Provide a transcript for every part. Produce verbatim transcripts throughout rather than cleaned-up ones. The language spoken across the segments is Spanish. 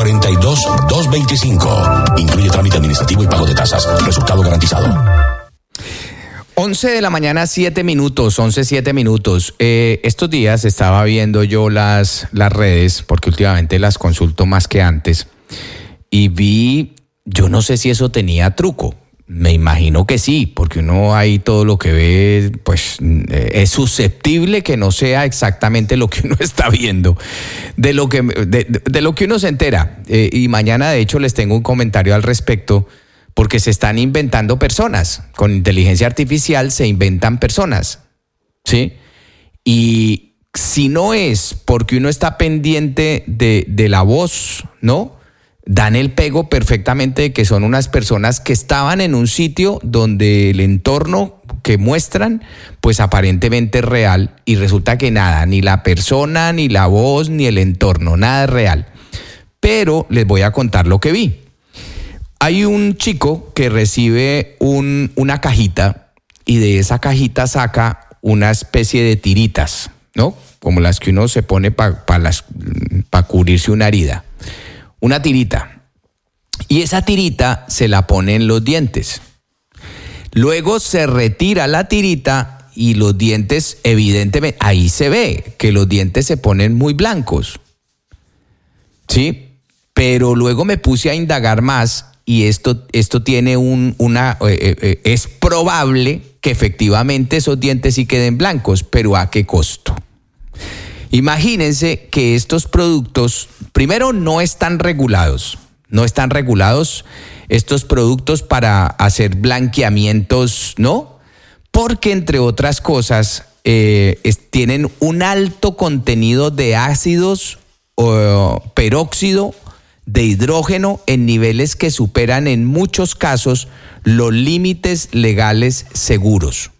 cuarenta y dos, doscientos veinticinco. Incluye trámite administrativo y pago de tasas. Resultado garantizado. once de la mañana, siete minutos, once, siete minutos. Eh, estos días estaba viendo yo las, las redes, porque últimamente las consulto más que antes, y vi, yo no sé si eso tenía truco. Me imagino que sí, porque uno ahí todo lo que ve, pues eh, es susceptible que no sea exactamente lo que uno está viendo, de lo que, de, de lo que uno se entera. Eh, y mañana, de hecho, les tengo un comentario al respecto, porque se están inventando personas. Con inteligencia artificial se inventan personas, ¿sí? Y si no es porque uno está pendiente de, de la voz, ¿no? Dan el pego perfectamente de que son unas personas que estaban en un sitio donde el entorno que muestran, pues aparentemente es real, y resulta que nada, ni la persona, ni la voz, ni el entorno, nada es real. Pero les voy a contar lo que vi. Hay un chico que recibe un, una cajita, y de esa cajita saca una especie de tiritas, ¿no? Como las que uno se pone para pa pa cubrirse una herida. Una tirita. Y esa tirita se la pone en los dientes. Luego se retira la tirita y los dientes, evidentemente, ahí se ve que los dientes se ponen muy blancos. ¿Sí? Pero luego me puse a indagar más, y esto, esto tiene un, una, eh, eh, es probable que efectivamente esos dientes sí queden blancos, pero ¿a qué costo? Imagínense que estos productos, primero, no están regulados, no están regulados estos productos para hacer blanqueamientos, ¿no? Porque, entre otras cosas, eh, es, tienen un alto contenido de ácidos o peróxido de hidrógeno en niveles que superan en muchos casos los límites legales seguros.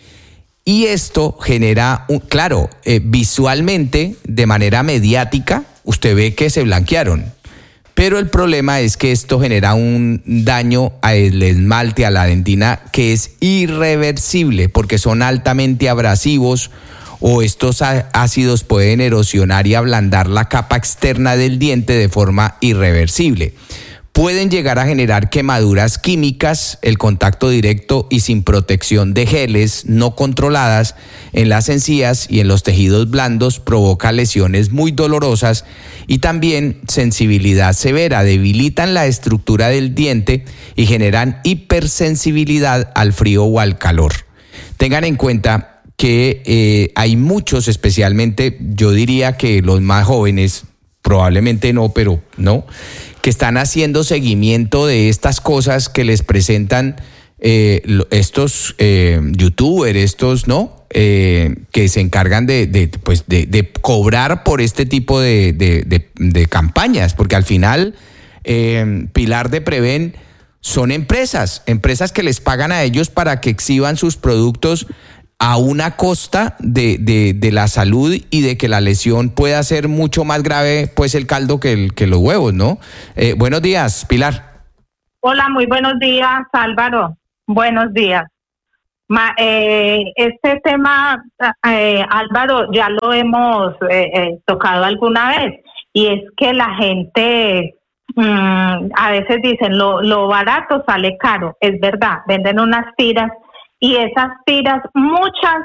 Y esto genera, un, claro, eh, visualmente, de manera mediática, usted ve que se blanquearon. Pero el problema es que esto genera un daño al esmalte, a la dentina, que es irreversible, porque son altamente abrasivos, o estos ácidos pueden erosionar y ablandar la capa externa del diente de forma irreversible. Pueden llegar a generar quemaduras químicas, el contacto directo y sin protección de geles no controladas en las encías y en los tejidos blandos provoca lesiones muy dolorosas, y también sensibilidad severa, debilitan la estructura del diente y generan hipersensibilidad al frío o al calor. Tengan en cuenta que eh, hay muchos, especialmente yo diría que los más jóvenes, probablemente no, pero no, que están haciendo seguimiento de estas cosas que les presentan eh, estos eh, youtubers, estos, ¿no? Eh, que se encargan de, de, pues de, de cobrar por este tipo de, de, de, de campañas, porque al final, eh, Pilar de Preven, son empresas, empresas que les pagan a ellos para que exhiban sus productos a una costa de, de, de la salud y de que la lesión pueda ser mucho más grave, pues el caldo que, el, que los huevos, ¿no? Eh, buenos días, Pilar. Hola, muy buenos días, Álvaro. Buenos días. Ma, eh, este tema, eh, Álvaro, ya lo hemos eh, eh, tocado alguna vez, y es que la gente mmm, a veces dicen lo, lo barato sale caro. Es verdad, venden unas tiras, y esas tiras, muchas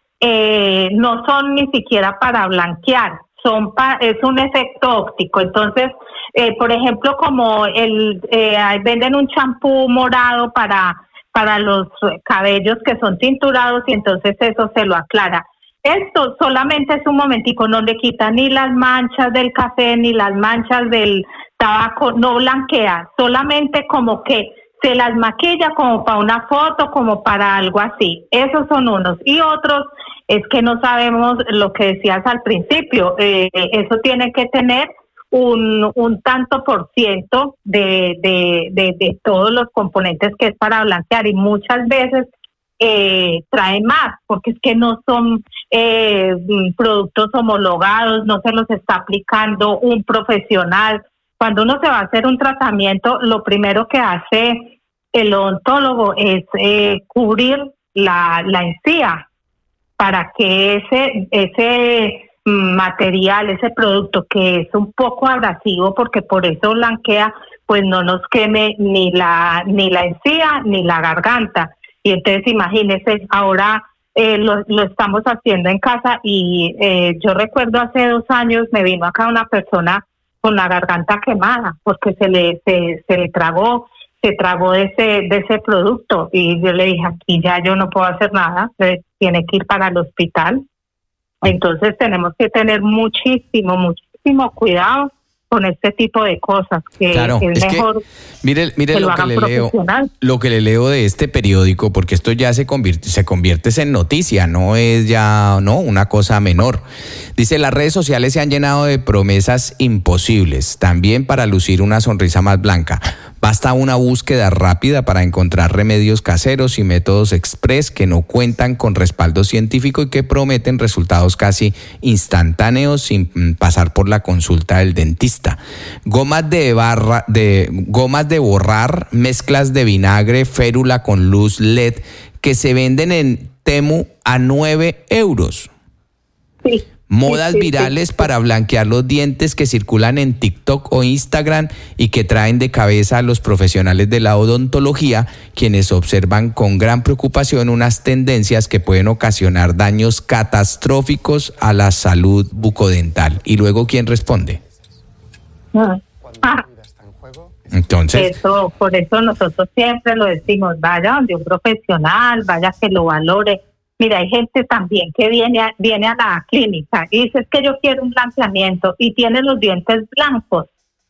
eh, no son ni siquiera para blanquear, son pa, es un efecto óptico. Entonces, eh, por ejemplo, como el eh, venden un champú morado para, para los cabellos que son tinturados, y entonces eso se lo aclara. Esto solamente es un momentico, no le quita ni las manchas del café, ni las manchas del tabaco, no blanquea, solamente como que se las maquilla como para una foto, como para algo así. Esos son unos. Y otros es que no sabemos lo que decías al principio. Eh, eso tiene que tener un, un tanto por ciento de, de, de, de todos los componentes que es para blanquear, y muchas veces eh, trae más, porque es que no son eh, productos homologados, no se los está aplicando un profesional. Cuando uno se va a hacer un tratamiento, lo primero que hace el odontólogo es eh, cubrir la, la encía para que ese ese material, ese producto que es un poco abrasivo porque por eso blanquea, pues no nos queme ni la ni la encía ni la garganta. Y entonces imagínese, ahora eh, lo, lo estamos haciendo en casa y eh, yo recuerdo hace dos años me vino acá una persona con la garganta quemada porque se le se, se le tragó se tragó de ese de ese producto y yo le dije, aquí ya yo no puedo hacer nada, tiene que ir para el hospital. Entonces tenemos que tener muchísimo, muchísimo cuidado con este tipo de cosas, que claro, es, es mejor que, mire, mire que lo, lo que le leo, profesional. lo que le leo de este periódico, porque esto ya se convierte, se convierte en noticia, no es ya no una cosa menor. Dice, las redes sociales se han llenado de promesas imposibles, también para lucir una sonrisa más blanca. Basta una búsqueda rápida para encontrar remedios caseros y métodos express que no cuentan con respaldo científico y que prometen resultados casi instantáneos sin pasar por la consulta del dentista. Gomas de barra, de gomas de borrar, mezclas de vinagre, férula con luz L E D que se venden en Temu a nueve euros. Sí. Modas sí, sí, virales sí. para blanquear los dientes que circulan en TikTok o Instagram y que traen de cabeza a los profesionales de la odontología, quienes observan con gran preocupación unas tendencias que pueden ocasionar daños catastróficos a la salud bucodental. ¿Y luego quién responde? Ah. Ah. Entonces, Eso, por eso nosotros siempre lo decimos, vaya donde un profesional, vaya que lo valore. Mira, hay gente también que viene a, viene a la clínica y dice, es que yo quiero un blanqueamiento y tiene los dientes blancos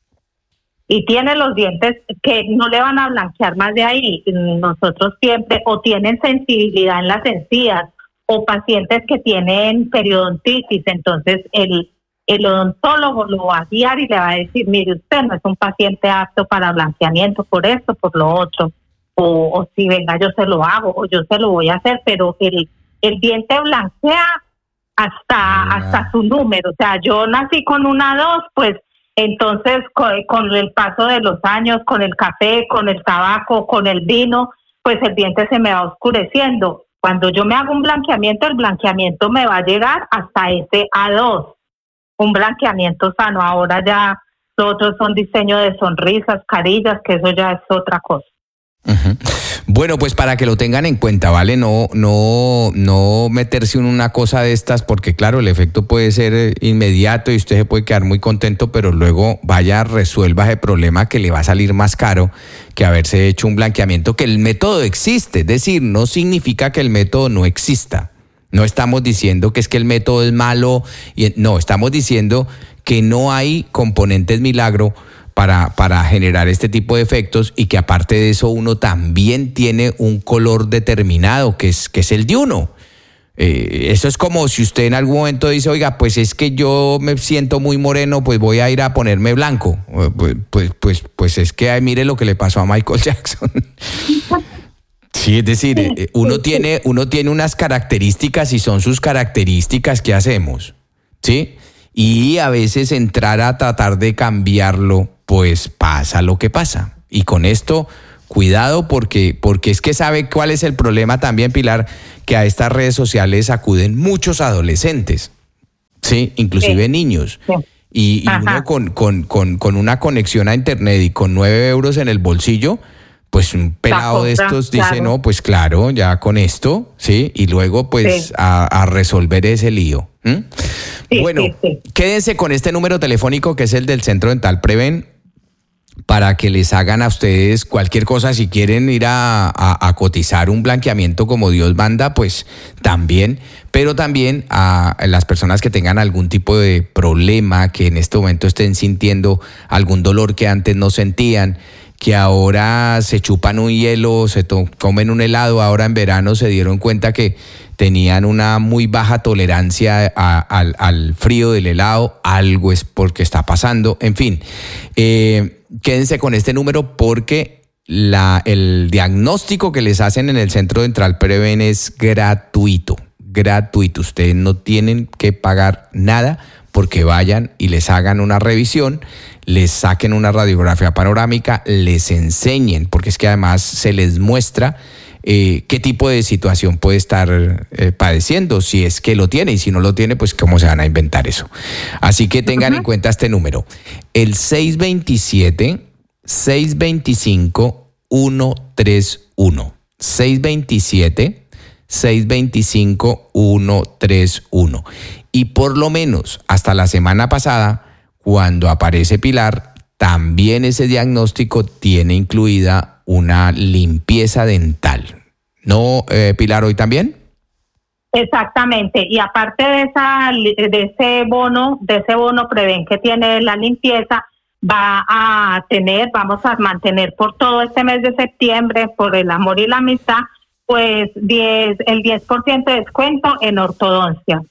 y tiene los dientes que no le van a blanquear más de ahí. Nosotros siempre, o tienen sensibilidad en las encías o pacientes que tienen periodontitis, entonces el, el odontólogo lo va a guiar y le va a decir, mire, usted no es un paciente apto para blanqueamiento por esto, por lo otro. O, o si venga yo se lo hago o yo se lo voy a hacer, pero el, el diente blanquea hasta ah. hasta su número. O sea, yo nací con una dos, pues entonces con, con el paso de los años, con el café, con el tabaco, con el vino, pues el diente se me va oscureciendo. Cuando yo me hago un blanqueamiento, el blanqueamiento me va a llegar hasta ese A dos, un blanqueamiento sano. Ahora ya los otros son diseño de sonrisas, carillas, que eso ya es otra cosa. Uh-huh. Bueno, pues para que lo tengan en cuenta, ¿vale? No, no, no meterse en una cosa de estas, porque claro, el efecto puede ser inmediato y usted se puede quedar muy contento, pero luego vaya, resuelva ese problema que le va a salir más caro que haberse hecho un blanqueamiento, que el método existe, es decir, no significa que el método no exista. No estamos diciendo que es que el método es malo, y no, estamos diciendo que no hay componentes milagro Para, para generar este tipo de efectos y que aparte de eso uno también tiene un color determinado que es, que es el de uno. Eh, eso es como si usted en algún momento dice, oiga, pues es que yo me siento muy moreno, pues voy a ir a ponerme blanco. Pues, pues, pues, pues es que ay, mire lo que le pasó a Michael Jackson. Sí, es decir, uno tiene, uno tiene unas características y son sus características que hacemos, ¿sí? Y a veces entrar a tratar de cambiarlo, pues pasa lo que pasa. Y con esto, cuidado porque, porque es que sabe cuál es el problema también, Pilar, que a estas redes sociales acuden muchos adolescentes, sí, inclusive sí. niños. Sí. Y, y uno con, con, con, con una conexión a internet y con nueve euros en el bolsillo, pues un pelado compra, de estos dice, claro. no, pues claro, ya con esto, sí, y luego pues sí. a, a resolver ese lío. ¿Mm? Sí, bueno, sí, sí. Quédense con este número telefónico que es el del Centro Dental Preven para que les hagan a ustedes cualquier cosa. Si quieren ir a, a, a cotizar un blanqueamiento como Dios manda, pues también, pero también a las personas que tengan algún tipo de problema, que en este momento estén sintiendo algún dolor que antes no sentían, que ahora se chupan un hielo, se to- comen un helado, ahora en verano se dieron cuenta que tenían una muy baja tolerancia a, al, al frío del helado, algo es porque está pasando, en fin. Eh, quédense con este número porque la, el diagnóstico que les hacen en el Centro Dental Preven es gratuito, gratuito. Ustedes no tienen que pagar nada porque vayan y les hagan una revisión, les saquen una radiografía panorámica, les enseñen, porque es que además se les muestra eh, qué tipo de situación puede estar eh, padeciendo, si es que lo tiene, y si no lo tiene, pues cómo se van a inventar eso. Así que tengan uh-huh. en cuenta este número, el seis dos siete, seis dos cinco, uno tres uno. seis dos siete, seis dos cinco, uno tres uno. Y por lo menos hasta la semana pasada, cuando aparece Pilar, también ese diagnóstico tiene incluida una limpieza dental. ¿No, eh, Pilar, hoy también? Exactamente. Y aparte de esa de ese bono, de ese bono Preven que tiene la limpieza, va a tener, vamos a mantener por todo este mes de septiembre, por el amor y la amistad, pues diez, el diez por ciento de descuento en ortodoncia.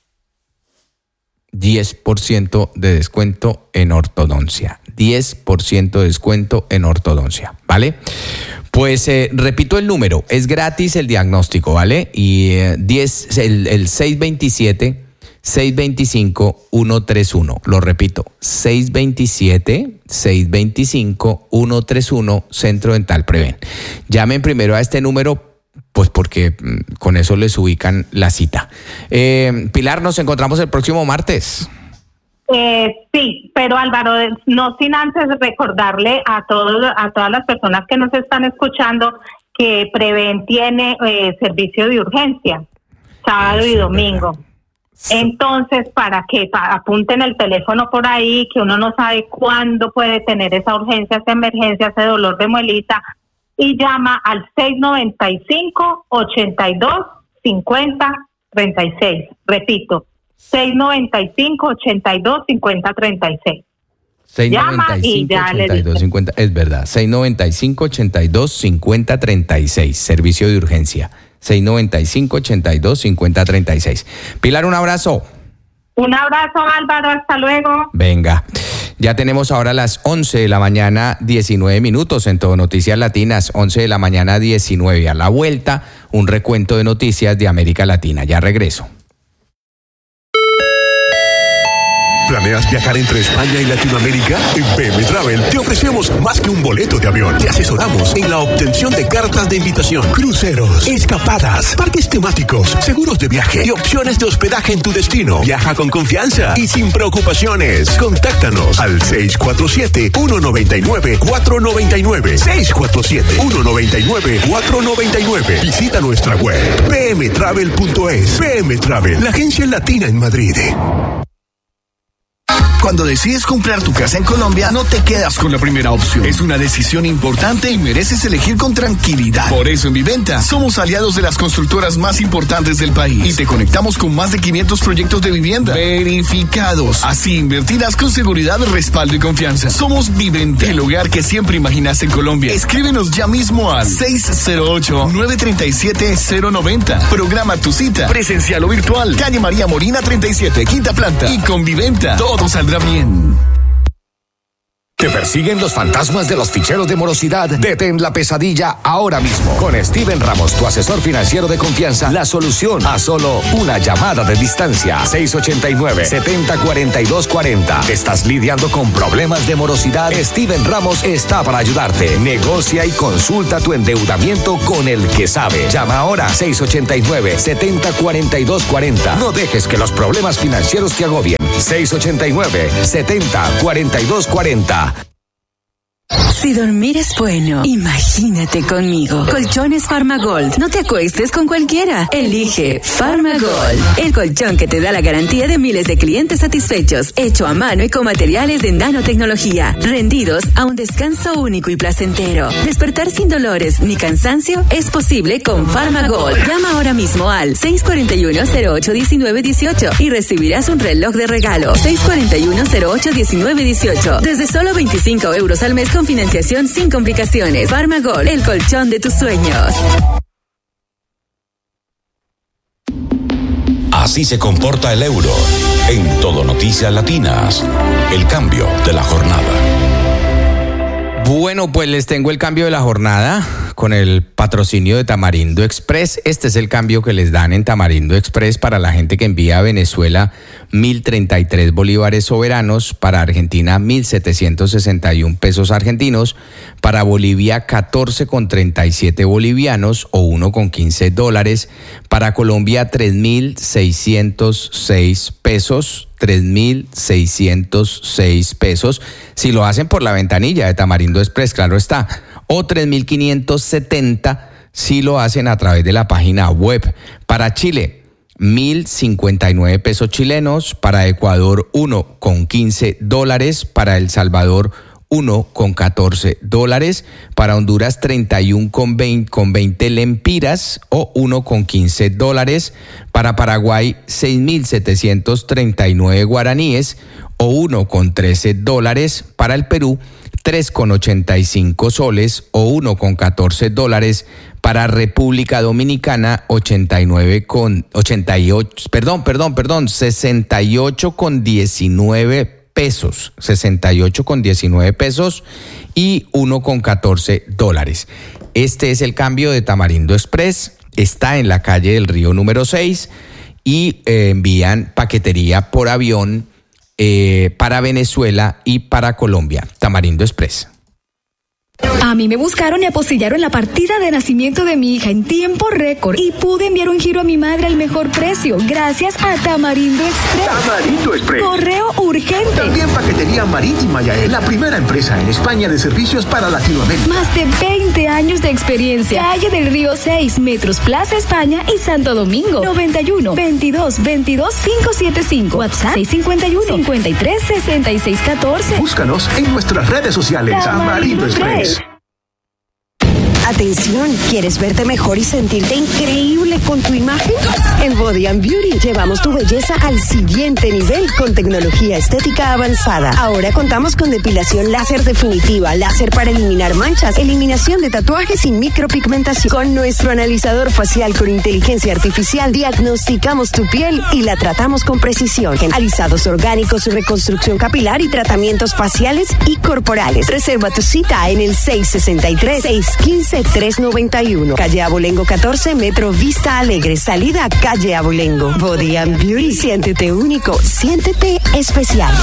diez por ciento de descuento en ortodoncia. diez por ciento de descuento en ortodoncia, ¿vale? Pues eh, repito el número, es gratis el diagnóstico, ¿vale? Y eh, diez, el, el seis dos siete, seis dos cinco, uno tres uno. Lo repito, seis dos siete, seis dos cinco, uno tres uno, Centro Dental Preven. Llamen primero a este número, pues porque con eso les ubican la cita. Eh, Pilar, nos encontramos el próximo martes. Eh, sí, pero Álvaro, no sin antes recordarle a todos, a todas las personas que nos están escuchando que Preven tiene eh, servicio de urgencia, sábado y domingo. Entonces, para que para, apunten el teléfono por ahí, que uno no sabe cuándo puede tener esa urgencia, esa emergencia, ese dolor de muelita, y llama al seis nueve cinco, ochenta y dos, cincuenta, treinta y seis. Repito, seis nueve cinco, ochenta y dos, cincuenta, treinta y seis. Llama y ya le dice. cincuenta, es verdad, seis nueve cinco, ochenta y dos, cincuenta, treinta y seis, servicio de urgencia. seis nueve cinco, ochenta y dos, cincuenta, treinta y seis. Pilar, un abrazo. Un abrazo, Álvaro, hasta luego. Venga, ya tenemos ahora las once de la mañana, diecinueve minutos en Todo Noticias Latinas, once de la mañana, diecinueve. A la vuelta, un recuento de noticias de América Latina. Ya regreso. ¿Planeas viajar entre España y Latinoamérica? En P M Travel te ofrecemos más que un boleto de avión. Te asesoramos en la obtención de cartas de invitación, cruceros, escapadas, parques temáticos, seguros de viaje y opciones de hospedaje en tu destino. Viaja con confianza y sin preocupaciones. Contáctanos al seis cuatro siete, uno nueve nueve, cuatro nueve nueve. seis cuatro siete, uno nueve nueve, cuatro nueve nueve. Visita nuestra web p m travel punto es. P M Travel, la agencia latina en Madrid. Cuando decides comprar tu casa en Colombia, no te quedas con la primera opción. Es una decisión importante y mereces elegir con tranquilidad. Por eso en Viventa somos aliados de las constructoras más importantes del país y te conectamos con más de quinientos proyectos de vivienda verificados. Así invertirás con seguridad, respaldo y confianza. Somos Viventa, el hogar que siempre imaginas en Colombia. Escríbenos ya mismo al seis cero ocho, nueve tres siete, cero nueve cero. Programa tu cita, presencial o virtual. Calle María Molina treinta y siete, quinta planta. Y con Viventa todo saldrá bien. ¿Te persiguen los fantasmas de los ficheros de morosidad? Detén la pesadilla ahora mismo. Con Steven Ramos, tu asesor financiero de confianza, la solución a solo una llamada de distancia. seis ocho nueve, siete cero cuatro dos cuatro cero. ¿Estás lidiando con problemas de morosidad? Steven Ramos está para ayudarte. Negocia y consulta tu endeudamiento con el que sabe. Llama ahora seis ocho nueve, siete cero cuatro dos cuatro cero. No dejes que los problemas financieros te agobien. seis ocho nueve, siete cero cuatro dos cuatro cero. Si dormir es bueno, imagínate conmigo. Colchones Farmagold. No te acuestes con cualquiera. Elige Farmagold, el colchón que te da la garantía de miles de clientes satisfechos, hecho a mano y con materiales de nanotecnología, rendidos a un descanso único y placentero. Despertar sin dolores ni cansancio es posible con Farmagold. Llama ahora mismo al seis cuatro uno, cero ocho uno nueve uno ocho y recibirás un reloj de regalo. seis cuatro uno, cero ocho uno nueve uno ocho. Desde solo veinticinco euros al mes con financiación sin complicaciones. Farmagold, el colchón de tus sueños. Así se comporta el euro en Todo Noticias Latinas. El cambio de la jornada. Bueno, pues les tengo el cambio de la jornada. con el patrocinio de Tamarindo Express. Este es el cambio que les dan en Tamarindo Express para la gente que envía a Venezuela: mil treinta y tres bolívares soberanos, para Argentina mil setecientos sesenta y uno pesos argentinos, para Bolivia catorce con treinta y siete bolivianos o uno con quince dólares, para Colombia tres mil seiscientos seis pesos, tres mil seiscientos seis pesos, si lo hacen por la ventanilla de Tamarindo Express, claro está, o tres mil quinientos setenta si lo hacen a través de la página web. Para Chile, mil cincuenta y nueve pesos chilenos, para Ecuador uno con quince dólares, para El Salvador uno con catorce dólares, para Honduras treinta y uno con veinte lempiras o uno con quince dólares, para Paraguay seis mil setecientos treinta y nueve guaraníes o uno con trece dólares, para el Perú tres con ochenta y cinco soles o uno con catorce dólares, para República Dominicana ochenta y nueve con ochenta y ocho, perdón, perdón, perdón, sesenta y ocho con diecinueve pesos, sesenta y ocho con diecinueve pesos y uno con catorce dólares. Este es el cambio de Tamarindo Express. Está en la calle del Río número seis y eh, envían paquetería por avión eh, para Venezuela y para Colombia. Tamarindo Express. A mí me buscaron y apostillaron la partida de nacimiento de mi hija en tiempo récord y pude enviar un giro a mi madre al mejor precio gracias a Tamarindo Express. Tamarindo Express. Correo urgente. También paquetería marítima Yael, la primera empresa en España de servicios para Latinoamérica. Más de veinte años de experiencia. Calle del Río seis, Metros Plaza España y Santo Domingo. noventa y uno, veintidós, veintidós, quinientos setenta y cinco. WhatsApp seis cincuenta y uno, cincuenta y tres, sesenta y seis catorce. Búscanos en nuestras redes sociales. Tamarindo Express. Atención, ¿quieres verte mejor y sentirte increíble con tu imagen? En Body and Beauty llevamos tu belleza al siguiente nivel con tecnología estética avanzada. Ahora contamos con depilación láser definitiva, láser para eliminar manchas, eliminación de tatuajes sin micropigmentación. Con nuestro analizador facial con inteligencia artificial diagnosticamos tu piel y la tratamos con precisión. Alisados orgánicos, reconstrucción capilar y tratamientos faciales y corporales. Reserva tu cita en el seis sesenta y tres, seiscientos quince, trescientos noventa y uno. Calle Abolengo catorce, Metro Vista Alegre. Salida Calle Abolengo. Body and Beauty. Siéntete único. Siéntete especial.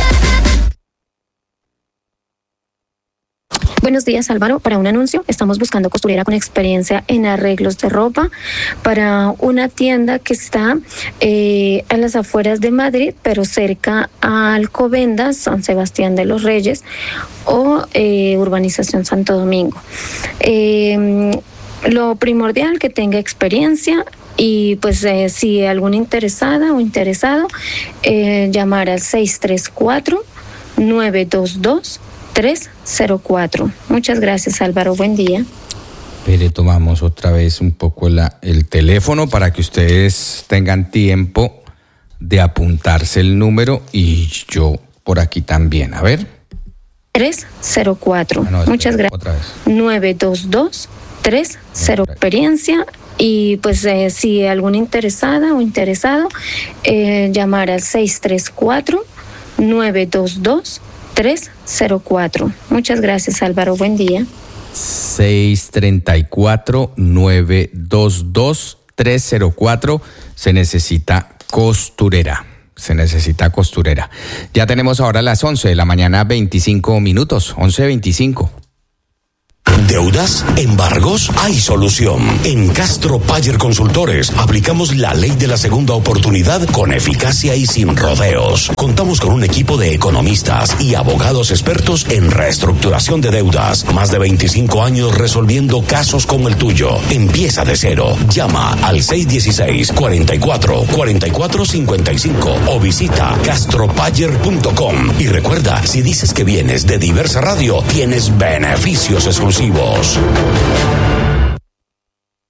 Buenos días, Álvaro. Para un anuncio, estamos buscando costurera con experiencia en arreglos de ropa para una tienda que está eh, a las afueras de Madrid, pero cerca a Alcobendas, San Sebastián de los Reyes o eh, Urbanización Santo Domingo. Eh, lo primordial, que tenga experiencia. Y pues eh, si alguna interesada o interesado, eh, llamar al seis tres cuatro, nueve dos dos, tres cero cuatro. Muchas gracias, Álvaro. Buen día. Le tomamos otra vez un poco la, el teléfono para que ustedes tengan tiempo de apuntarse el número y yo por aquí también. A ver. tres cero cuatro. Ah, no, muchas gracias. Otra vez. nueve dos dos, tres cero. Experiencia. Y pues eh, si alguna interesada o interesado, eh, llamar al seis tres cuatro, nueve dos dos, tres cero cuatro. Muchas gracias, Álvaro. Buen día. seis tres cuatro, nueve dos dos, tres cero cuatro. Se necesita costurera. Se necesita costurera. Ya tenemos ahora las once de la mañana, veinticinco minutos. once veinticinco. ¿Deudas? ¿Embargos? Hay solución. En Castro Payer Consultores aplicamos la ley de la segunda oportunidad con eficacia y sin rodeos. Contamos con un equipo de economistas y abogados expertos en reestructuración de deudas. Más de veinticinco años resolviendo casos como el tuyo. Empieza de cero. Llama al seis uno seis, cuatro cuatro, cuatro cuatro cinco cinco o visita castropayer punto com. Y recuerda, si dices que vienes de Diversa Radio, tienes beneficios exclusivos.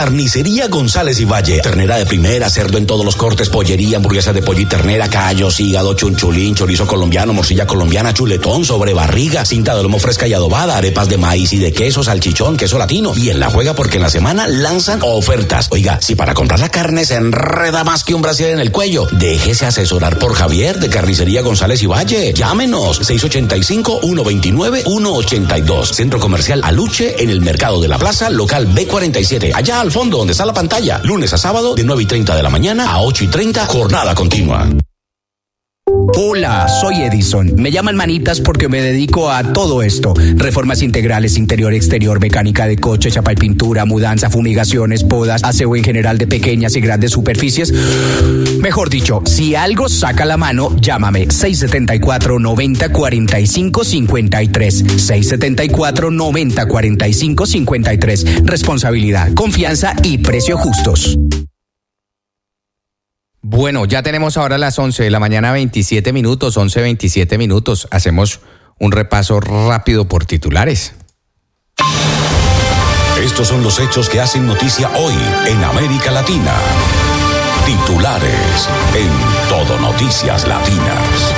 Carnicería González y Valle. Ternera de primera, cerdo en todos los cortes, pollería, hamburguesa de pollo y ternera, callos, hígado, chunchulín, chorizo colombiano, morcilla colombiana, chuletón, sobrebarriga, cinta de lomo fresca y adobada, arepas de maíz y de queso, salchichón, queso latino. Y en La Juega porque en la semana lanzan ofertas. Oiga, si para comprar la carne se enreda más que un brasier en el cuello, déjese asesorar por Javier de Carnicería González y Valle. Llámenos seis ocho cinco, uno dos nueve, uno ocho dos. Centro Comercial Aluche en el Mercado de la Plaza, local B cuarenta y siete. Allá al fondo donde está la pantalla. Lunes a sábado de nueve y treinta de la mañana a ocho y treinta. Jornada continua. Hola, soy Edison. Me llaman Manitas porque me dedico a todo esto. Reformas integrales, interior, exterior, mecánica de coche, chapa y pintura, mudanza, fumigaciones, podas, aseo en general de pequeñas y grandes superficies. Mejor dicho, si algo saca la mano, llámame seis siete cuatro, noventa, cuarenta y cinco, cincuenta y tres. seis siete cuatro, noventa, cuarenta y cinco, cincuenta y tres. Responsabilidad, confianza y precio justos. Bueno, ya tenemos ahora las once de la mañana, veintisiete minutos, once, veintisiete minutos. Hacemos un repaso rápido por titulares. Estos son los hechos que hacen noticia hoy en América Latina. Titulares en Todo Noticias Latinas.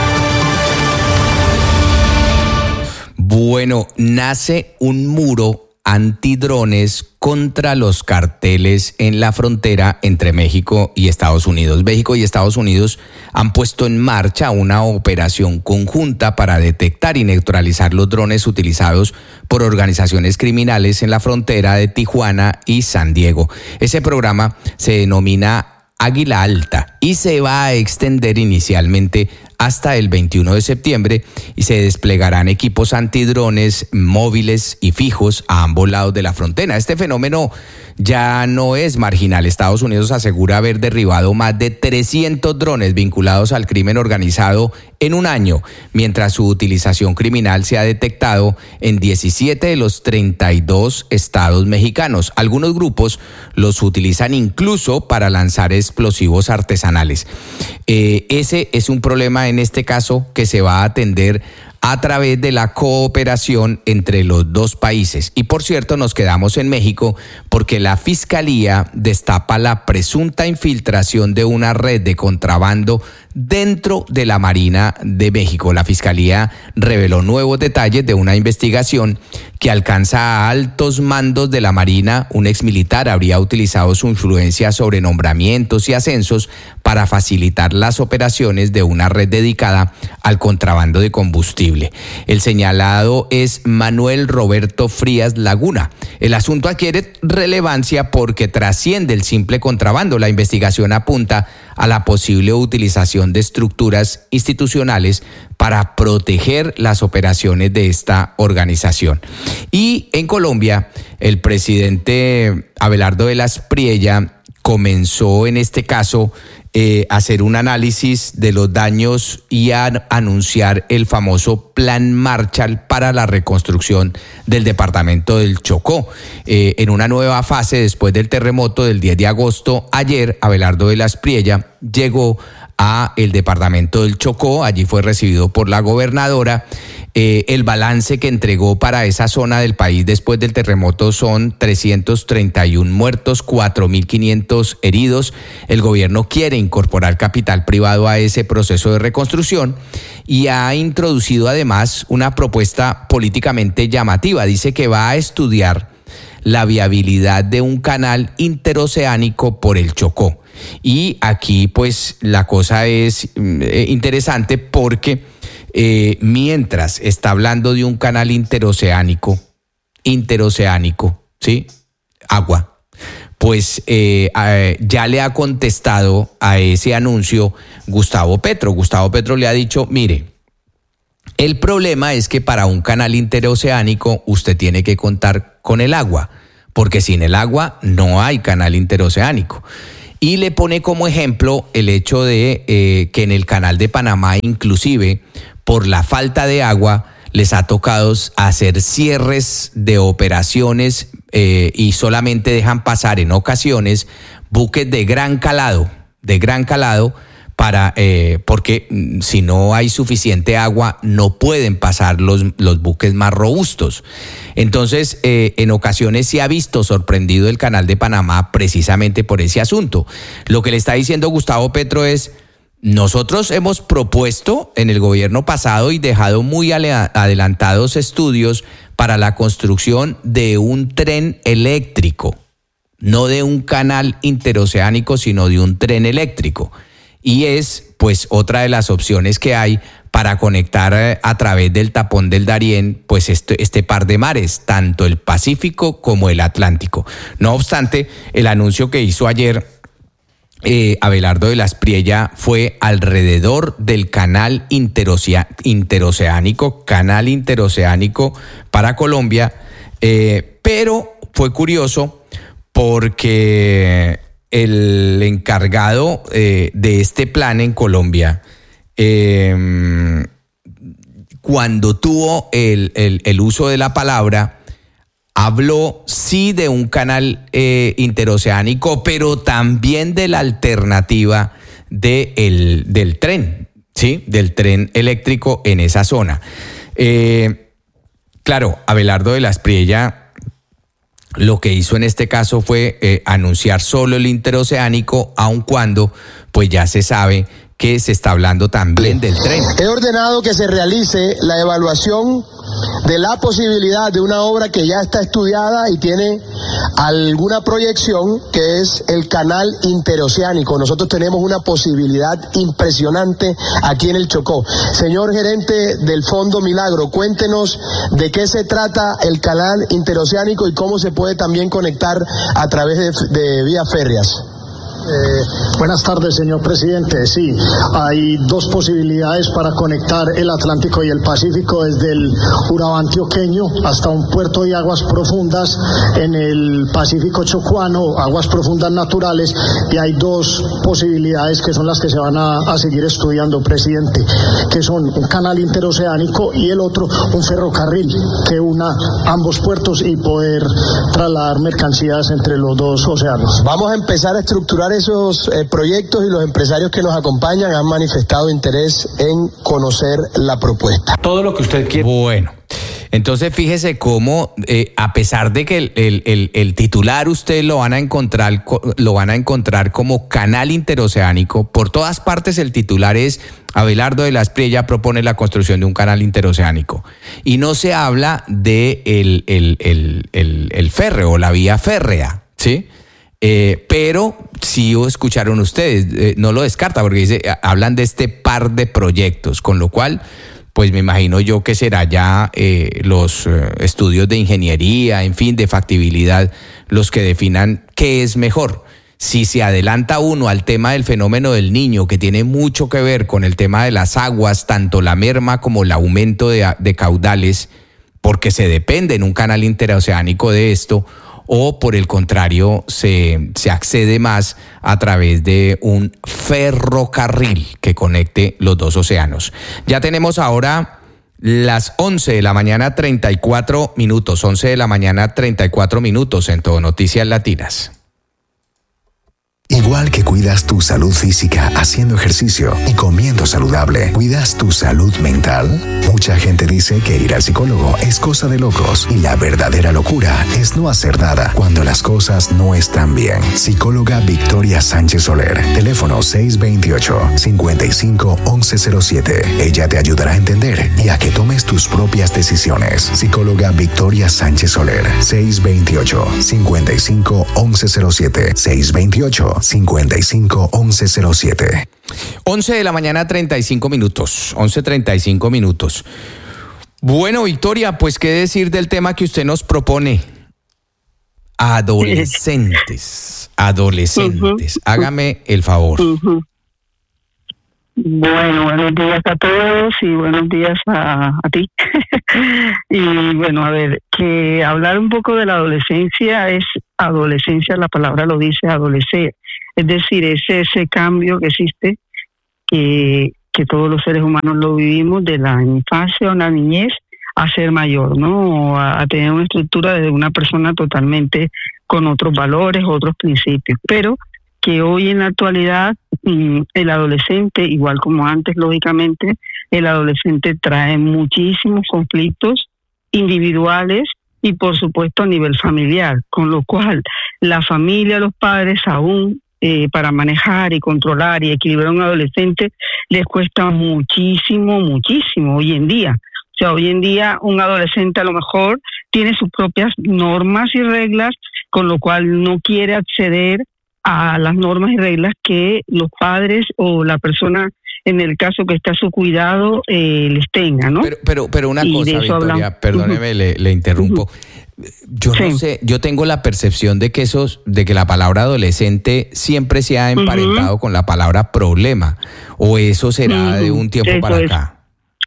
Bueno, nace un muro antidrones contra los carteles en la frontera entre México y Estados Unidos. México y Estados Unidos han puesto en marcha una operación conjunta para detectar y neutralizar los drones utilizados por organizaciones criminales en la frontera de Tijuana y San Diego. Ese programa se denomina Águila Alta y se va a extender inicialmente hasta el veintiuno de septiembre y se desplegarán equipos antidrones móviles y fijos a ambos lados de la frontera. Este fenómeno ya no es marginal. Estados Unidos asegura haber derribado más de trescientos drones vinculados al crimen organizado en un año, mientras su utilización criminal se ha detectado en diecisiete de los treinta y dos estados mexicanos. Algunos grupos los utilizan incluso para lanzar explosivos artesanales. Eh, ese es un problema en este caso que se va a atender a través de la cooperación entre los dos países. Y por cierto, nos quedamos en México porque la Fiscalía destapa la presunta infiltración de una red de contrabando dentro de la Marina de México. La Fiscalía reveló nuevos detalles de una investigación que alcanza a altos mandos de la Marina. Un exmilitar habría utilizado su influencia sobre nombramientos y ascensos para facilitar las operaciones de una red dedicada al contrabando de combustible. El señalado es Manuel Roberto Frías Laguna. El asunto adquiere relevancia porque trasciende el simple contrabando. La investigación apunta a la posible utilización de estructuras institucionales para proteger las operaciones de esta organización. Y en Colombia, el presidente Abelardo de la Espriella comenzó en este caso eh, a hacer un análisis de los daños y a anunciar el famoso Plan Marshall para la reconstrucción del departamento del Chocó. Eh, en una nueva fase después del terremoto del diez de agosto, ayer Abelardo de la Espriella llegó a el departamento del Chocó. Allí fue recibido por la gobernadora. Eh, el balance que entregó para esa zona del país después del terremoto son trescientos treinta y uno muertos, cuatro mil quinientos heridos. El gobierno quiere incorporar capital privado a ese proceso de reconstrucción y ha introducido además una propuesta políticamente llamativa. Dice que va a estudiar la viabilidad de un canal interoceánico por el Chocó. Y aquí pues la cosa es eh, interesante porque eh, mientras está hablando de un canal interoceánico, interoceánico, ¿sí? Agua, pues eh, eh, ya le ha contestado a ese anuncio Gustavo Petro. Gustavo Petro le ha dicho, mire, el problema es que para un canal interoceánico usted tiene que contar con el agua, porque sin el agua no hay canal interoceánico. Y le pone como ejemplo el hecho de eh, que en el canal de Panamá, inclusive por la falta de agua, les ha tocado hacer cierres de operaciones eh, y solamente dejan pasar en ocasiones buques de gran calado, de gran calado, para eh, porque si no hay suficiente agua no pueden pasar los, los buques más robustos. Entonces, eh, en ocasiones se ha visto sorprendido el Canal de Panamá precisamente por ese asunto. Lo que le está diciendo Gustavo Petro es: nosotros hemos propuesto en el gobierno pasado y dejado muy adelantados estudios para la construcción de un tren eléctrico, no de un canal interoceánico, sino de un tren eléctrico. Y es pues otra de las opciones que hay para conectar eh, a través del tapón del Darién pues este, este par de mares, tanto el Pacífico como el Atlántico. No obstante, el anuncio que hizo ayer Eh, Abelardo de la Espriella fue alrededor del canal interocea- interoceánico, canal interoceánico para Colombia, eh, pero fue curioso porque el encargado eh, de este plan en Colombia, eh, cuando tuvo el, el, el uso de la palabra, habló sí de un canal eh, interoceánico, pero también de la alternativa de el, del tren, ¿sí? Del tren eléctrico en esa zona. Eh, claro, Abelardo de la Espriella lo que hizo en este caso fue eh, anunciar solo el interoceánico, aun cuando pues ya se sabe que se está hablando también del tren. He ordenado que se realice la evaluación de la posibilidad de una obra que ya está estudiada y tiene alguna proyección, que es el canal interoceánico. Nosotros tenemos una posibilidad impresionante aquí en el Chocó. Señor gerente del Fondo Milagro, cuéntenos de qué se trata el canal interoceánico y cómo se puede también conectar a través de, de vías férreas. Eh, buenas tardes, señor presidente. Sí, hay dos posibilidades para conectar el Atlántico y el Pacífico desde el Urabá antioqueño hasta un puerto de aguas profundas en el Pacífico chocuano, aguas profundas naturales, y hay dos posibilidades que son las que se van a, a seguir estudiando, presidente, que son un canal interoceánico y el otro un ferrocarril que una ambos puertos y poder trasladar mercancías entre los dos océanos. Vamos a empezar a estructurar esos eh, proyectos y los empresarios que nos acompañan han manifestado interés en conocer la propuesta. Todo lo que usted quiere. Bueno, entonces fíjese cómo, eh, a pesar de que el, el, el, el titular usted lo van a encontrar, lo van a encontrar como canal interoceánico, por todas partes el titular es: Abelardo de la Espriella propone la construcción de un canal interoceánico. Y no se habla de el, el, el, el, el férreo o la vía férrea, ¿sí? Eh, pero sí escucharon ustedes, eh, no lo descarta porque dice, hablan de este par de proyectos, con lo cual pues me imagino yo que será ya eh, los eh, estudios de ingeniería, en fin, de factibilidad, los que definan qué es mejor. Si se adelanta uno al tema del fenómeno del Niño, que tiene mucho que ver con el tema de las aguas, tanto la merma como el aumento de, de caudales, porque se depende en un canal interoceánico de esto, o por el contrario se, se accede más a través de un ferrocarril que conecte los dos océanos. Ya tenemos ahora las once de la mañana treinta y cuatro minutos, once de la mañana treinta y cuatro minutos en Todo Noticias Latinas. Igual que cuidas tu salud física haciendo ejercicio y comiendo saludable, ¿cuidas tu salud mental? Mucha gente dice que ir al psicólogo es cosa de locos y la verdadera locura es no hacer nada cuando las cosas no están bien. Psicóloga Victoria Sánchez Soler, teléfono seis dos ocho, cinco cinco, once cero siete. Ella te ayudará a entender y a que tomes tus propias decisiones. Psicóloga Victoria Sánchez Soler, seis dos ocho, cinco cinco, once cero siete, seis dos ocho, cinco cinco, once cero siete. once de la mañana treinta y cinco minutos, once treinta y cinco minutos. Bueno, Victoria, pues qué decir del tema que usted nos propone. Adolescentes, adolescentes, uh-huh. Hágame el favor. Uh-huh. Bueno, buenos días a todos y buenos días a, a ti. Y bueno, a ver, que hablar un poco de la adolescencia es adolescencia, la palabra lo dice, adolecer. Es decir, es ese cambio que existe, que, que todos los seres humanos lo vivimos, de la infancia o la niñez a ser mayor, ¿no? A, a tener una estructura de una persona totalmente con otros valores, otros principios. Pero que hoy en la actualidad el adolescente, igual como antes, lógicamente, el adolescente trae muchísimos conflictos individuales y, por supuesto, a nivel familiar, con lo cual la familia, los padres, aún eh, para manejar y controlar y equilibrar a un adolescente, les cuesta muchísimo, muchísimo hoy en día. O sea, hoy en día un adolescente a lo mejor tiene sus propias normas y reglas, con lo cual no quiere acceder a las normas y reglas que los padres o la persona, en el caso que está a su cuidado, eh, les tenga, ¿no? Pero, pero, pero una y cosa, Victoria, hablamos. perdóneme, uh-huh. le, le interrumpo. Yo sí. no sé, yo tengo la percepción de que esos, de que la palabra adolescente siempre se ha emparentado uh-huh. con la palabra problema, o eso será uh-huh. de un tiempo eso para es. acá.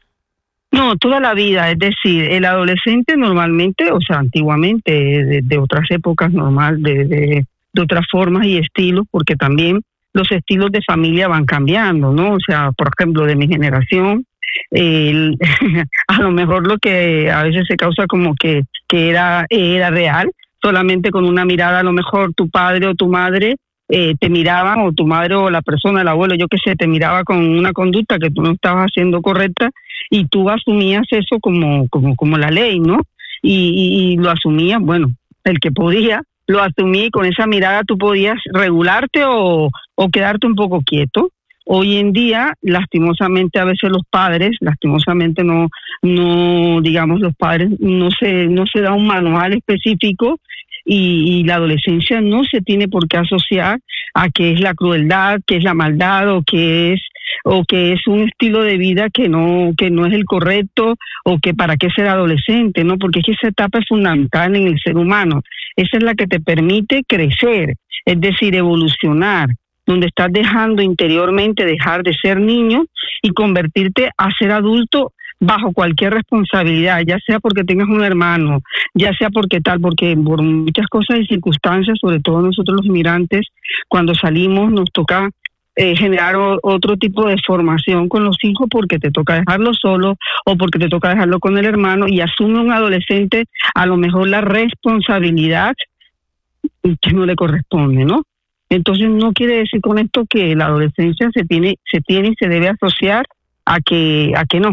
No, toda la vida, es decir, el adolescente normalmente, o sea, antiguamente, de, de otras épocas normal, de, de, de otras formas y estilos, porque también los estilos de familia van cambiando, ¿no? O sea, por ejemplo, de mi generación, eh, a lo mejor lo que a veces se causa como que, que era, era real, solamente con una mirada, a lo mejor tu padre o tu madre eh, te miraban, o tu madre o la persona, el abuelo, yo qué sé, te miraba con una conducta que tú no estabas haciendo correcta, y tú asumías eso como, como, como la ley, ¿no? Y, y, y lo asumías, bueno, el que podía, lo asumía, y con esa mirada tú podías regularte o, o quedarte un poco quieto. Hoy en día, lastimosamente, a veces los padres, lastimosamente no, no, digamos, los padres no se, no se da un manual específico, y, y la adolescencia no se tiene por qué asociar a que es la crueldad, que es la maldad, o que es o que es un estilo de vida que no que no es el correcto, o que para qué ser adolescente, ¿no? Porque es que esa etapa es fundamental en el ser humano. Esa es la que te permite crecer, es decir, evolucionar, donde estás dejando interiormente dejar de ser niño y convertirte a ser adulto bajo cualquier responsabilidad, ya sea porque tengas un hermano, ya sea porque tal, porque por muchas cosas y circunstancias, sobre todo nosotros los inmigrantes, cuando salimos nos toca Eh, generar o, otro tipo de formación con los hijos, porque te toca dejarlo solo o porque te toca dejarlo con el hermano, y asume un adolescente a lo mejor la responsabilidad que no le corresponde, ¿no? Entonces no quiere decir con esto que la adolescencia se tiene se tiene y se debe asociar a que a que no,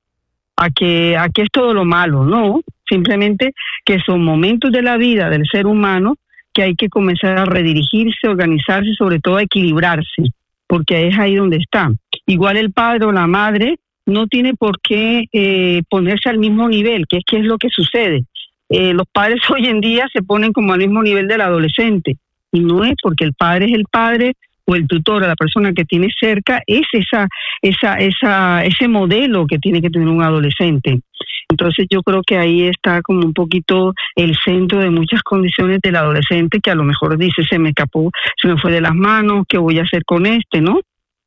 a que a que es todo lo malo, no, simplemente que son momentos de la vida del ser humano que hay que comenzar a redirigirse, organizarse, sobre todo a equilibrarse, porque es ahí donde está. Igual el padre o la madre no tiene por qué eh, ponerse al mismo nivel, que es que es lo que sucede. Eh, los padres hoy en día se ponen como al mismo nivel del adolescente, y no es porque el padre es el padre, o el tutor, la persona que tiene cerca, es esa, esa, esa, ese modelo que tiene que tener un adolescente. Entonces yo creo que ahí está como un poquito el centro de muchas condiciones del adolescente, que a lo mejor dice, se me escapó, se me fue de las manos, ¿qué voy a hacer con este, no?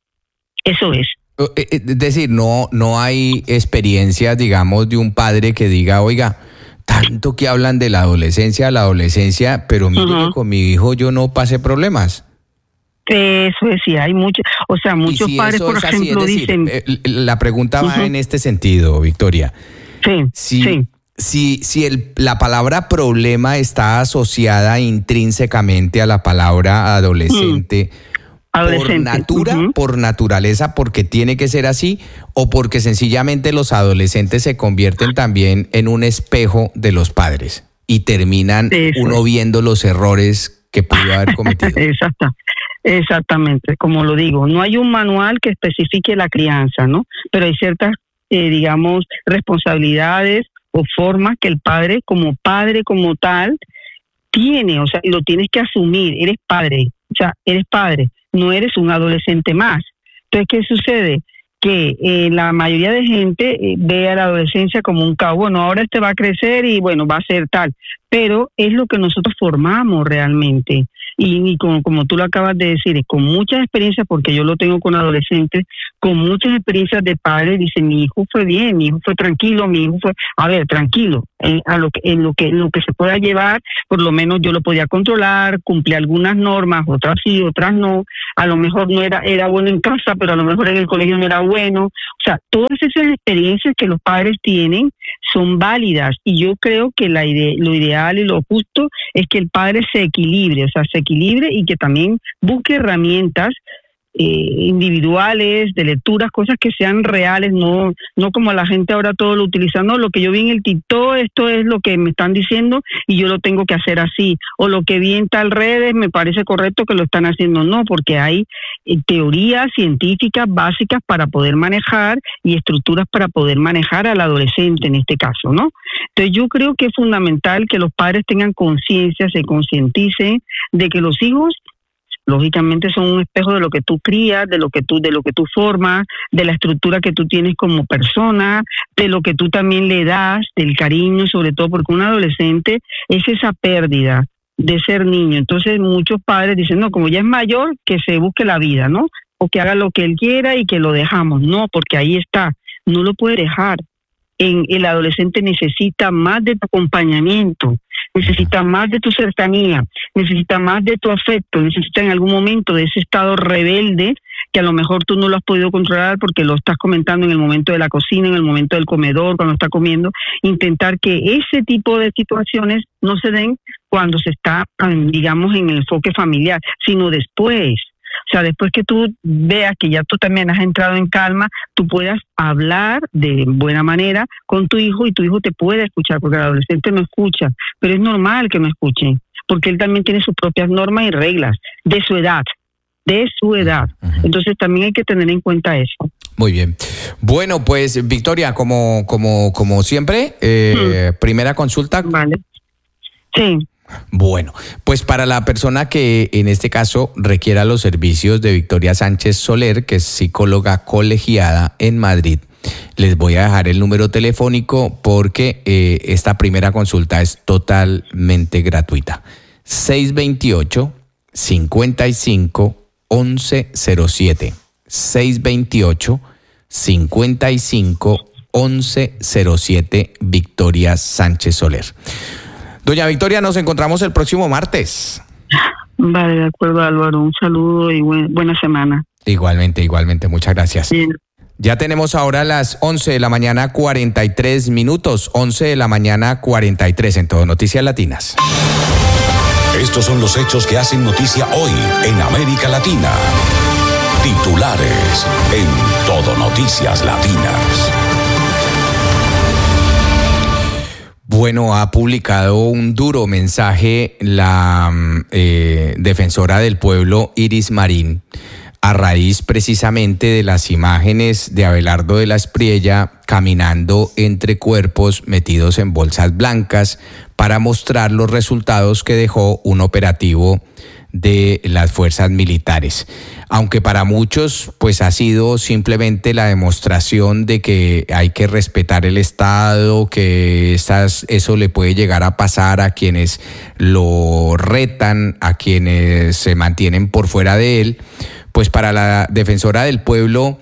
Eso es. Es decir, no, no hay experiencias, digamos, de un padre que diga, oiga, tanto que hablan de la adolescencia, la adolescencia, pero mire, uh-huh. que con mi hijo yo no pasé problemas. Eso es, sí, hay muchos, o sea, muchos si padres, por ejemplo, así, decir, dicen... La pregunta va uh-huh. en este sentido, Victoria. Sí, si, sí. Si, si el, la palabra problema está asociada intrínsecamente a la palabra adolescente, mm. adolescente. por natura, uh-huh. por naturaleza, porque tiene que ser así, o porque sencillamente los adolescentes se convierten también en un espejo de los padres y terminan Eso. uno viendo los errores que pudo haber cometido. Exacto. Exactamente, como lo digo, no hay un manual que especifique la crianza, ¿no? Pero hay ciertas, eh, digamos, responsabilidades o formas que el padre, como padre como tal, tiene, o sea, lo tienes que asumir, eres padre, o sea, eres padre, no eres un adolescente más. Entonces, ¿qué sucede? Que eh, la mayoría de gente eh, ve a la adolescencia como un caos. Bueno, ahora este va a crecer y bueno, va a ser tal, pero es lo que nosotros formamos realmente. Y, y como, como tú lo acabas de decir, con muchas experiencias, porque yo lo tengo con adolescentes, con muchas experiencias de padres, dicen, mi hijo fue bien, mi hijo fue tranquilo, mi hijo fue, a ver, tranquilo, en, a lo que, en lo que, en lo que se pueda llevar, por lo menos yo lo podía controlar, cumplí algunas normas, otras sí, otras no, a lo mejor no era, era bueno en casa, pero a lo mejor en el colegio no era bueno, o sea, todas esas experiencias que los padres tienen son válidas, y yo creo que la ide- lo ideal y lo justo es que el padre se equilibre, o sea, se equilibre equilibre y que también busque herramientas Eh, individuales, de lecturas, cosas que sean reales, no no como la gente ahora todo lo utiliza, no, lo que yo vi en el TikTok, esto es lo que me están diciendo y yo lo tengo que hacer así, o lo que vi en tal redes me parece correcto que lo están haciendo, no, porque hay eh, teorías científicas básicas para poder manejar y estructuras para poder manejar al adolescente en este caso, ¿no? Entonces yo creo que es fundamental que los padres tengan conciencia, se concienticen de que los hijos lógicamente son un espejo de lo que tú crías, de lo que tú, de lo que tú formas, de la estructura que tú tienes como persona, de lo que tú también le das, del cariño, sobre todo porque un adolescente es esa pérdida de ser niño. Entonces muchos padres dicen, no, como ya es mayor, que se busque la vida, ¿no? O que haga lo que él quiera y que lo dejamos. No, porque ahí está, no lo puede dejar. En, el adolescente necesita más de tu acompañamiento, necesita más de tu cercanía, necesita más de tu afecto, necesita en algún momento de ese estado rebelde que a lo mejor tú no lo has podido controlar porque lo estás comentando en el momento de la cocina, en el momento del comedor, cuando está comiendo, intentar que ese tipo de situaciones no se den cuando se está, digamos, en el enfoque familiar, sino después. O sea, después que tú veas que ya tú también has entrado en calma, tú puedas hablar de buena manera con tu hijo y tu hijo te puede escuchar, porque el adolescente no escucha, pero es normal que no escuche, porque él también tiene sus propias normas y reglas de su edad, de su edad. Entonces también hay que tener en cuenta eso. Muy bien. Bueno, pues Victoria, como como como siempre, eh, hmm. primera consulta. Vale. Sí. Bueno, pues para la persona que en este caso requiera los servicios de Victoria Sánchez Soler, que es psicóloga colegiada en Madrid, les voy a dejar el número telefónico porque eh, esta primera consulta es totalmente gratuita. seis veintiocho, cincuenta y cinco, once cero siete. seis veintiocho, cincuenta y cinco, once cero siete, Victoria Sánchez Soler. Doña Victoria, nos encontramos el próximo martes. Vale, de acuerdo, Álvaro. Un saludo y buen, buena semana. Igualmente, igualmente. Muchas gracias. Bien. Ya tenemos ahora las once de la mañana, cuarenta y tres minutos. once de la mañana, cuarenta y tres en Todo Noticias Latinas. Estos son los hechos que hacen noticia hoy en América Latina. Titulares en Todo Noticias Latinas. Bueno, ha publicado un duro mensaje la eh, defensora del pueblo Iris Marín a raíz precisamente de las imágenes de Abelardo de la Espriella caminando entre cuerpos metidos en bolsas blancas para mostrar los resultados que dejó un operativo de las fuerzas militares. Aunque para muchos pues ha sido simplemente la demostración de que hay que respetar el Estado, que estas, eso le puede llegar a pasar a quienes lo retan, a quienes se mantienen por fuera de él, pues para la defensora del pueblo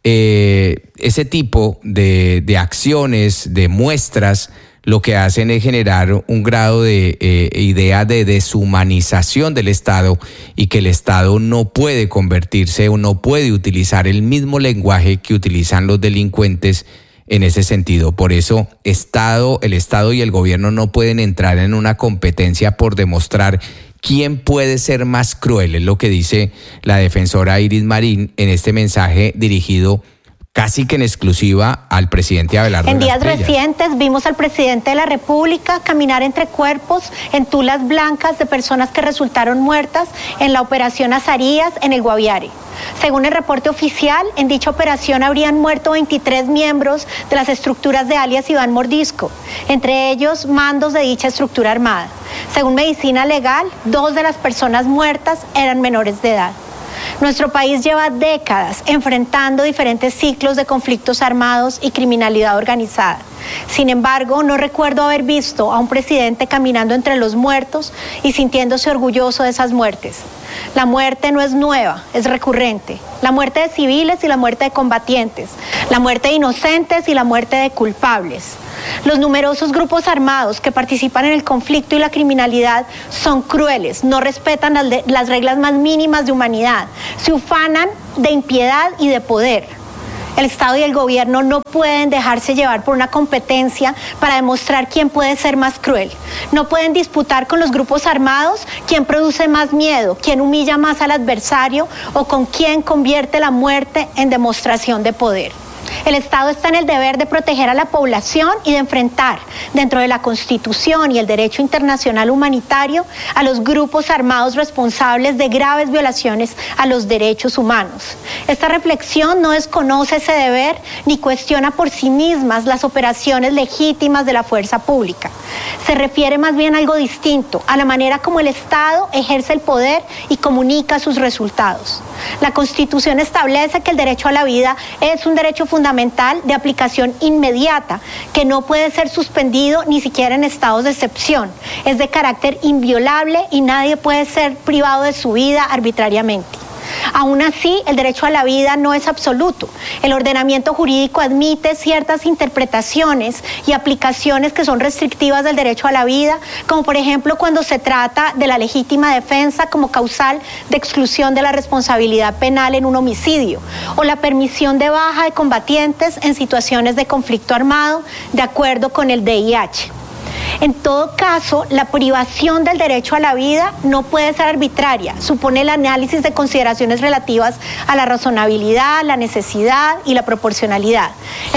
eh, ese tipo de, de acciones, de muestras, lo que hacen es generar un grado de eh, idea de deshumanización del Estado y que el Estado no puede convertirse o no puede utilizar el mismo lenguaje que utilizan los delincuentes en ese sentido. Por eso Estado, el Estado y el gobierno no pueden entrar en una competencia por demostrar quién puede ser más cruel, es lo que dice la defensora Iris Marín en este mensaje dirigido casi que en exclusiva al presidente Abelardo. En de las días Espriella. recientes vimos al presidente de la República caminar entre cuerpos en tulas blancas de personas que resultaron muertas en la operación Azarías en el Guaviare. Según el reporte oficial, en dicha operación habrían muerto veintitrés miembros de las estructuras de alias Iván Mordisco, entre ellos mandos de dicha estructura armada. Según Medicina Legal, dos de las personas muertas eran menores de edad. Nuestro país lleva décadas enfrentando diferentes ciclos de conflictos armados y criminalidad organizada. Sin embargo, no recuerdo haber visto a un presidente caminando entre los muertos y sintiéndose orgulloso de esas muertes. La muerte no es nueva, es recurrente. La muerte de civiles y la muerte de combatientes. La muerte de inocentes y la muerte de culpables. Los numerosos grupos armados que participan en el conflicto y la criminalidad son crueles, no respetan las, de, las reglas más mínimas de humanidad, se ufanan de impiedad y de poder. El Estado y el gobierno no pueden dejarse llevar por una competencia para demostrar quién puede ser más cruel. No pueden disputar con los grupos armados quién produce más miedo, quién humilla más al adversario o con quién convierte la muerte en demostración de poder. El Estado está en el deber de proteger a la población y de enfrentar, dentro de la Constitución y el derecho internacional humanitario, a los grupos armados responsables de graves violaciones a los derechos humanos. Esta reflexión no desconoce ese deber ni cuestiona por sí mismas las operaciones legítimas de la fuerza pública. Se refiere más bien a algo distinto, a la manera como el Estado ejerce el poder y comunica sus resultados. La Constitución establece que el derecho a la vida es un derecho fundamental de aplicación inmediata, que no puede ser suspendido ni siquiera en estados de excepción. Es de carácter inviolable y nadie puede ser privado de su vida arbitrariamente. Aún así, el derecho a la vida no es absoluto. El ordenamiento jurídico admite ciertas interpretaciones y aplicaciones que son restrictivas del derecho a la vida, como por ejemplo cuando se trata de la legítima defensa como causal de exclusión de la responsabilidad penal en un homicidio, o la permisión de baja de combatientes en situaciones de conflicto armado, de acuerdo con el D I H. En todo caso, la privación del derecho a la vida no puede ser arbitraria. Supone el análisis de consideraciones relativas a la razonabilidad, la necesidad y la proporcionalidad.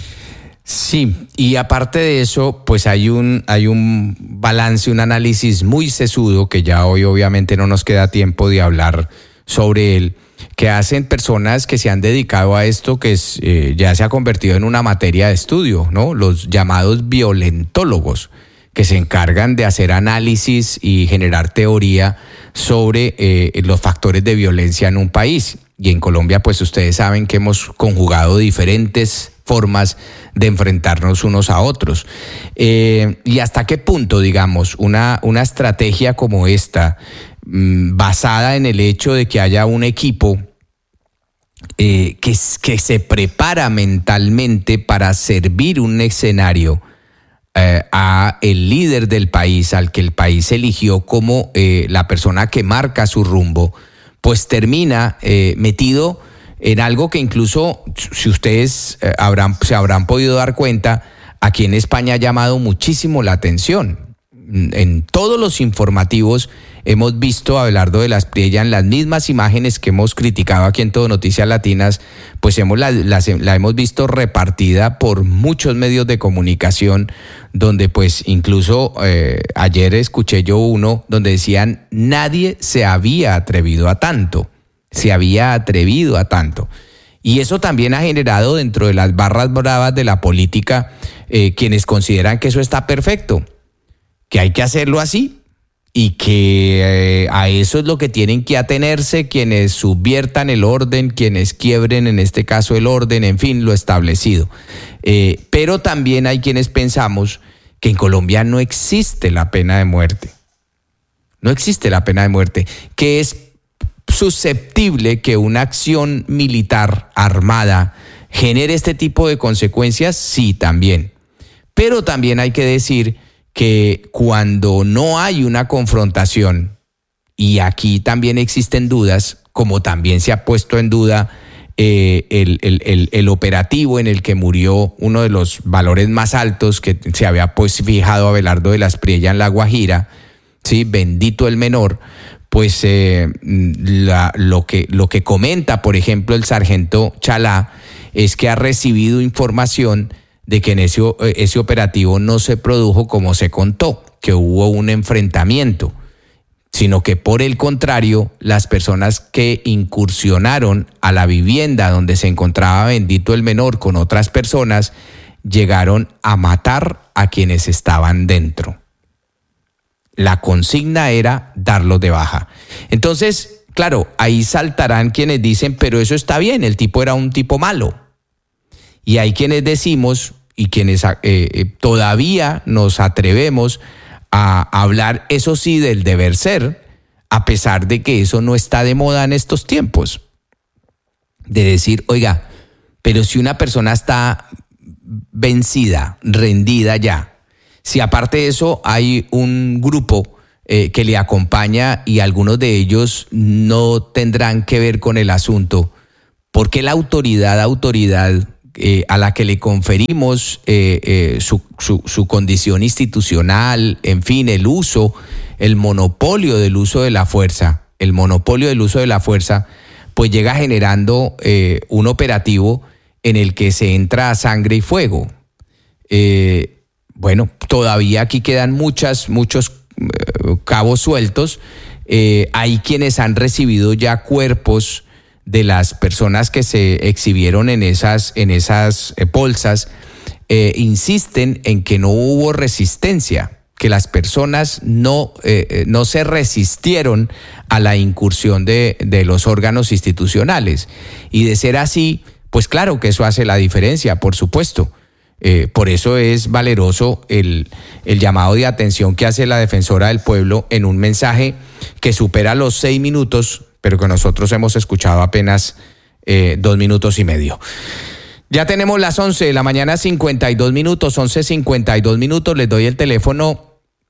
Sí, y aparte de eso, pues hay un, hay un balance, un análisis muy sesudo, que ya hoy obviamente no nos queda tiempo de hablar sobre él, que hacen personas que se han dedicado a esto, que es, eh, ya se ha convertido en una materia de estudio, ¿no? Los llamados violentólogos, que se encargan de hacer análisis y generar teoría sobre eh, los factores de violencia en un país. Y en Colombia, pues ustedes saben que hemos conjugado diferentes formas de enfrentarnos unos a otros. Eh, y hasta qué punto, digamos, una, una estrategia como esta, mmm, basada en el hecho de que haya un equipo eh, que, que se prepara mentalmente para servir un escenario Eh, a el líder del país, al que el país eligió como eh, la persona que marca su rumbo, pues termina eh, metido en algo que incluso, si ustedes eh, habrán, se habrán podido dar cuenta, aquí en España ha llamado muchísimo la atención. En todos los informativos hemos visto a Abelardo de la Espriella en las mismas imágenes que hemos criticado aquí en Todo Noticias Latinas, pues hemos la, la, la hemos visto repartida por muchos medios de comunicación, donde pues incluso eh, ayer escuché yo uno donde decían nadie se había atrevido a tanto, se había atrevido a tanto. Y eso también ha generado dentro de las barras bravas de la política eh, quienes consideran que eso está perfecto, que hay que hacerlo así y que eh, a eso es lo que tienen que atenerse quienes subviertan el orden, quienes quiebren en este caso el orden, en fin, lo establecido. Eh, pero también hay quienes pensamos que en Colombia no existe la pena de muerte. No existe la pena de muerte, que es susceptible que una acción militar armada genere este tipo de consecuencias, sí, también. Pero también hay que decir que cuando no hay una confrontación, y aquí también existen dudas, como también se ha puesto en duda eh, el, el, el, el operativo en el que murió uno de los valores más altos que se había pues fijado Abelardo de la Espriella en La Guajira, ¿sí? Bendito el menor, pues eh, la, lo, que, lo que comenta, por ejemplo, el sargento Chalá, es que ha recibido información de que en ese, ese operativo no se produjo como se contó, que hubo un enfrentamiento, sino que por el contrario, las personas que incursionaron a la vivienda donde se encontraba Bendito el menor con otras personas, llegaron a matar a quienes estaban dentro. La consigna era darlos de baja. Entonces, claro, ahí saltarán quienes dicen, pero eso está bien, el tipo era un tipo malo. Y hay quienes decimos, y quienes eh, todavía nos atrevemos a hablar, eso sí, del deber ser, a pesar de que eso no está de moda en estos tiempos. De decir, oiga, pero si una persona está vencida, rendida ya, si aparte de eso hay un grupo eh, que le acompaña y algunos de ellos no tendrán que ver con el asunto, ¿por qué la autoridad, autoridad eh, a la que le conferimos eh, eh, su, su, su condición institucional, en fin, el uso, el monopolio del uso de la fuerza, el monopolio del uso de la fuerza, pues llega generando eh, un operativo en el que se entra a sangre y fuego. Eh, bueno, todavía aquí quedan muchas, muchos eh, cabos sueltos. Eh, hay quienes han recibido ya cuerpos de las personas que se exhibieron en esas, en esas eh, bolsas. Eh, insisten en que no hubo resistencia, que las personas no, eh, no se resistieron a la incursión de, de los órganos institucionales. Y de ser así, pues claro que eso hace la diferencia, por supuesto. Eh, por eso es valeroso el, el llamado de atención que hace la defensora del pueblo en un mensaje que supera los seis minutos, pero que nosotros hemos escuchado apenas eh, dos minutos y medio. Ya tenemos las once de la mañana, cincuenta y dos minutos, once cincuenta y dos minutos. Les doy el teléfono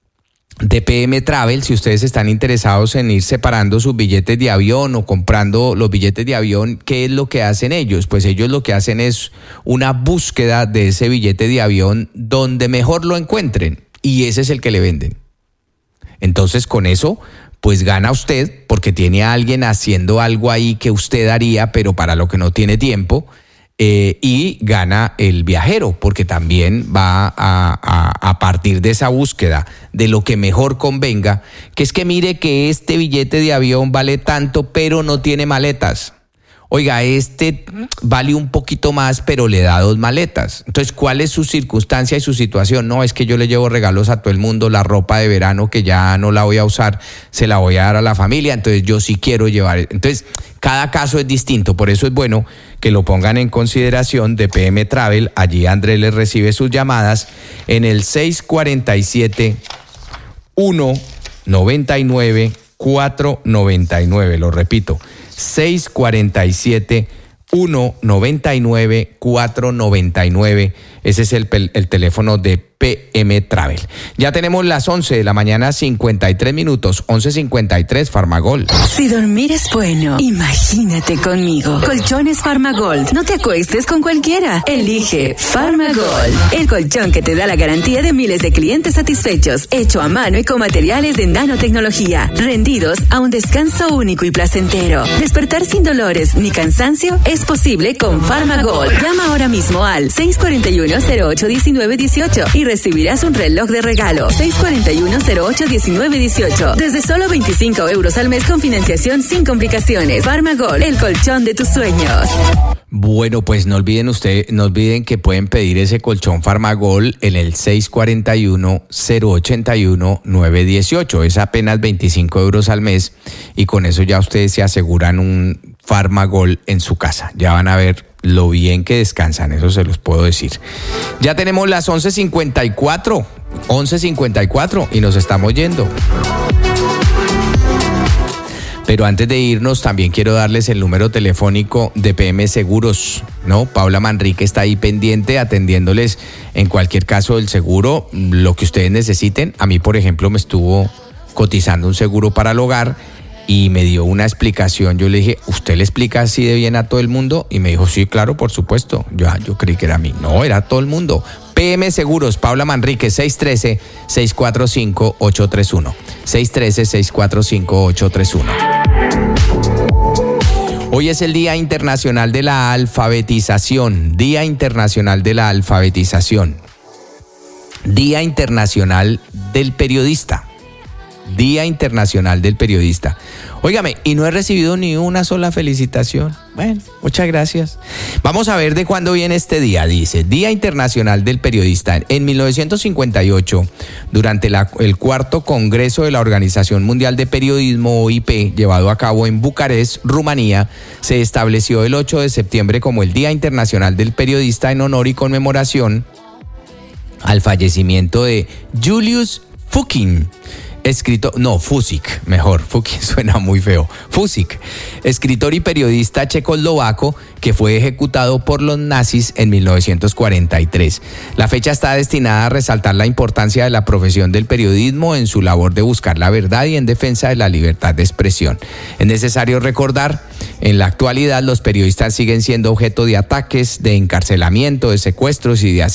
de P M Travel, si ustedes están interesados en ir separando sus billetes de avión o comprando los billetes de avión. ¿Qué es lo que hacen ellos? Pues ellos lo que hacen es una búsqueda de ese billete de avión donde mejor lo encuentren, y ese es el que le venden. Entonces, con eso, pues gana usted, porque tiene a alguien haciendo algo ahí que usted haría, pero para lo que no tiene tiempo. Eh, y gana el viajero, porque también va a, a, a partir de esa búsqueda de lo que mejor convenga, que es que mire que este billete de avión vale tanto, pero no tiene maletas. Oiga, este vale un poquito más, pero le da dos maletas. Entonces, ¿cuál es su circunstancia y su situación? No, es que yo le llevo regalos a todo el mundo, la ropa de verano que ya no la voy a usar, se la voy a dar a la familia, entonces yo sí quiero llevar. Entonces, cada caso es distinto, por eso es bueno que lo pongan en consideración de P M Travel. Allí Andrés les recibe sus llamadas en el seis cuatro siete, uno nueve nueve, cuatro nueve nueve. Lo repito, seis cuatro siete, uno nueve nueve, cuatro nueve nueve. Ese es el, el teléfono de P M Travel. Ya tenemos las once de la mañana, cincuenta y tres minutos, once cincuenta y tres, Farmagol. Si dormir es bueno, imagínate conmigo. Colchones Farmagold. No te acuestes con cualquiera. Elige Farmagold, el colchón que te da la garantía de miles de clientes satisfechos, hecho a mano y con materiales de nanotecnología, rendidos a un descanso único y placentero. Despertar sin dolores ni cansancio es posible con Farmagold. Llama ahora mismo al seis cuatro uno, cero ocho uno nueve uno ocho y recibirás un reloj de regalo. seis cuatro uno, cero ocho uno nueve uno ocho. Desde solo veinticinco euros al mes con financiación sin complicaciones. Farmagol, el colchón de tus sueños. Bueno, pues no olviden usted, no olviden que pueden pedir ese colchón Farmagol en el seis cuatro uno, cero ocho uno nueve uno ocho. Es apenas veinticinco euros al mes y con eso ya ustedes se aseguran un Farmagol en su casa. Ya van a ver lo bien que descansan, eso se los puedo decir. Ya tenemos las once cincuenta y cuatro, once cincuenta y cuatro y nos estamos yendo. Pero antes de irnos, también quiero darles el número telefónico de P M Seguros, ¿no? Paula Manrique está ahí pendiente, atendiéndoles en cualquier caso del seguro, lo que ustedes necesiten. A mí, por ejemplo, me estuvo cotizando un seguro para el hogar y me dio una explicación. Yo le dije, ¿usted le explica así de bien a todo el mundo? Y me dijo, sí, claro, por supuesto. Yo, yo creí que era a mí. No, era a todo el mundo. P M Seguros, Paula Manrique, seis uno tres, seis cuatro cinco, ocho tres uno. seis uno tres, seis cuatro cinco, ocho tres uno. Hoy es el Día Internacional de la Alfabetización. Día Internacional de la Alfabetización. Día Internacional del Periodista. Día Internacional del Periodista. Óigame, y no he recibido ni una sola felicitación. Bueno, muchas gracias. Vamos a ver de cuándo viene este día. Dice, Día Internacional del Periodista. En mil novecientos cincuenta y ocho, durante la, el cuarto Congreso de la Organización Mundial de Periodismo, O I P, llevado a cabo en Bucarest, Rumanía, se estableció el ocho de septiembre como el Día Internacional del Periodista en honor y conmemoración al fallecimiento de Julius Fučík. Escritor, no, Fučík, mejor, Fučík suena muy feo. Fučík, escritor y periodista checoslovaco que fue ejecutado por los nazis en mil novecientos cuarenta y tres. La fecha está destinada a resaltar la importancia de la profesión del periodismo en su labor de buscar la verdad y en defensa de la libertad de expresión. Es necesario recordar En la actualidad, los periodistas siguen siendo objeto de ataques, de encarcelamiento, de secuestros y de